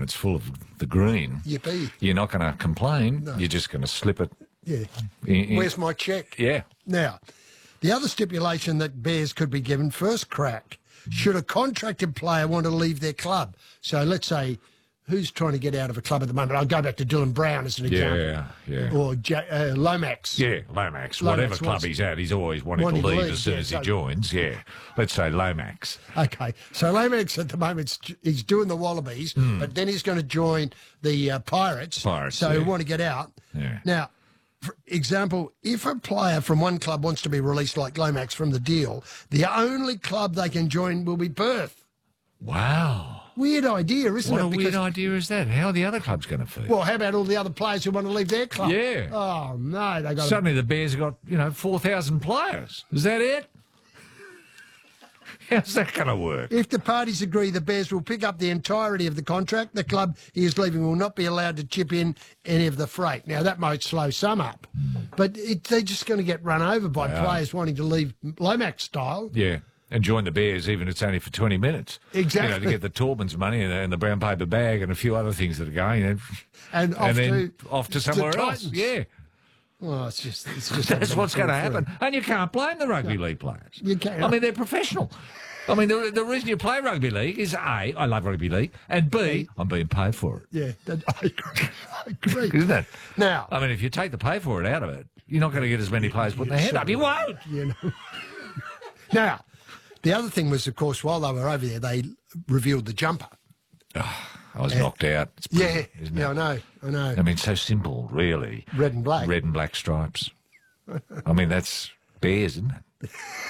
and it's full of the green, Yippee. you're not going to complain. No. You're just going to slip it. Yeah. In. Where's my check? Yeah. Now, the other stipulation that Bears could be given first crack, should a contracted player want to leave their club? So let's say, who's trying to get out of a club at the moment? I'll go back to Dylan Brown as an example. Yeah. Or Lomax. Yeah, Lomax. Whatever club he's at, he's always wanting to leave as soon as he joins. Yeah. Let's say Lomax. Okay. So Lomax at the moment, he's doing the Wallabies, but then he's going to join the Pirates. So he'll want to get out. Yeah. Now, for example, if a player from one club wants to be released like Lomax from the deal, the only club they can join will be Perth. Wow. Weird idea, isn't it? What a weird idea is that? How are the other clubs going to feel? Well, how about all the other players who want to leave their club? Yeah. Oh, no. They got Suddenly the Bears have got, 4,000 players. Is that it? How's that going to work? If the parties agree, the Bears will pick up the entirety of the contract. The club he is leaving will not be allowed to chip in any of the freight. Now, that might slow some up, but they're just going to get run over by players wanting to leave Lomax style. Yeah. And join the Bears, even if it's only for 20 minutes. Exactly. To get the Taubman's money and the brown paper bag and a few other things that are going. And then off to somewhere else. Yeah. Well, it's just that's what's going to happen. And you can't blame the rugby league players. You can't. I mean, they're professional. I mean, the reason you play rugby league is A, I love rugby league, and B, I'm being paid for it. Yeah, I agree. Isn't it? Now, I mean, if you take the pay for it out of it, you're not going to get as many players putting their head up. You won't. Now, the other thing was, of course, while they were over there, they revealed the jumper. Oh, I was knocked out. It's brilliant, isn't it? I know. I mean, so simple, really. Red and black. Red and black stripes. I mean, that's Bears, isn't it?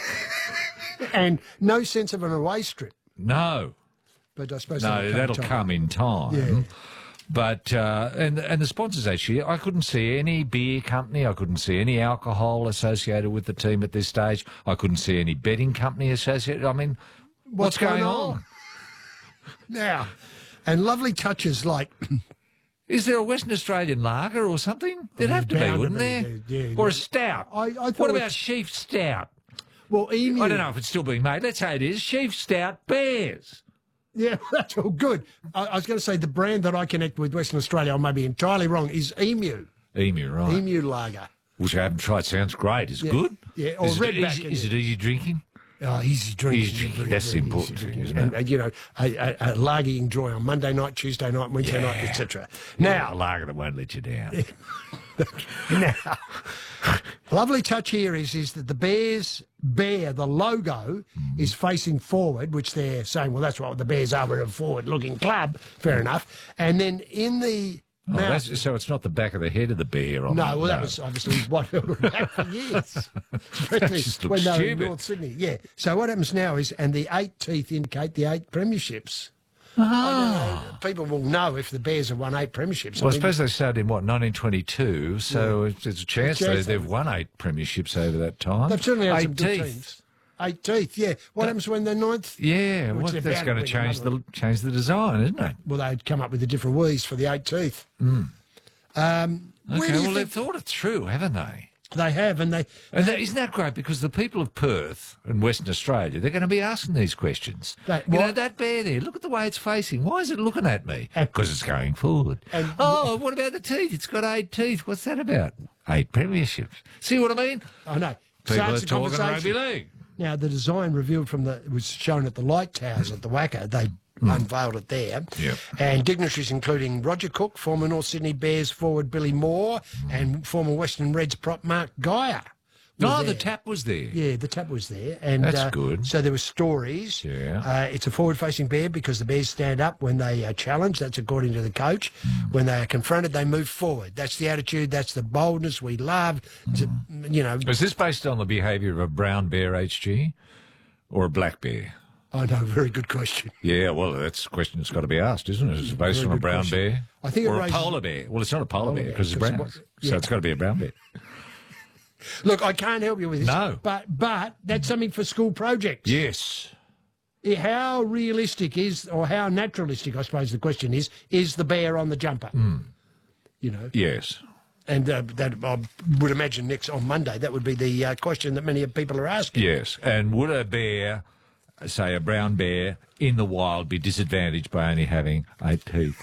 And no sense of an away strip. No. But I suppose that'll come in time. Yeah. But and the sponsors actually, I couldn't see any beer company, I couldn't see any alcohol associated with the team at this stage. I couldn't see any betting company associated. I mean, what's going on? Now, and lovely touches like. Is there a Western Australian lager or something? There'd have to be, wouldn't there? Yeah, or a stout. I thought what about Sheaf Stout? Well, Emu. I don't know if it's still being made. Let's say it is. Sheaf Stout Bears. Yeah, that's all good. I was going to say the brand that I connect with Western Australia, I may be entirely wrong, is Emu. Emu, right. Emu lager. Which I haven't tried. Sounds great. Is it good? Yeah, or Redback. Is it easy drinking? Oh, easy drinking. Easy drinking. That's the important thing, isn't it? And, a lager you enjoy on Monday night, Tuesday night, Wednesday night, etc. Now, a lager that won't let you down. Now, lovely touch here is that the Bears bear, the logo, is facing forward, which they're saying, well, that's what the Bears are. We're a forward-looking club. Fair enough. And then in the so it's not the back of the head of the bear. That was obviously what held them back for years. Especially when they were in North Sydney. Yeah. So what happens now is, and the 8 teeth indicate the 8 premierships. People will know if the Bears have won 8 premierships. Well, I suppose they started in, 1922, so there's a chance they've won 8 premierships over that time. They've certainly had some good teeth. teams. 8 teeth, yeah. What happens when they're 9th? Yeah, that's going to change the design, isn't it? Well, they'd come up with a different wheeze for the 8 teeth. They've thought it through, haven't they? They have, and isn't that great? Because the people of Perth and Western Australia, they're going to be asking these questions. That bear there, look at the way it's facing. Why is it looking at me? Because it's going forward. What about the teeth? It's got 8 teeth. What's that about? 8 premierships. See what I mean? I know. People are talking rugby league. Now, the design revealed was shown at the Light Towers at the Wacker. They unveiled it there. Yep. And dignitaries including Roger Cook, former North Sydney Bears forward Billy Moore, and former Western Reds prop Mark Geyer. The tap was there. Yeah, the tap was there. And that's good. So there were stories. Yeah. It's a forward-facing bear because the Bears stand up when they are challenged. That's according to the coach. When they are confronted, they move forward. That's the attitude. That's the boldness we love. Is this based on the behaviour of a brown bear, HG, or a black bear? I know, very good question. Yeah, well, that's a question that's got to be asked, isn't it? Is it based on a brown bear? I think or a polar bear? Well, it's not a polar bear because it's brown. So it's got to be a brown bear. Look, I can't help you with this. No. But that's something for school projects. Yes. How realistic or how naturalistic, I suppose the question is the bear on the jumper? Yes. And that I would imagine on Monday, that would be the question that many people are asking. Yes. And would a bear, say a brown bear, in the wild be disadvantaged by only having 8 teeth?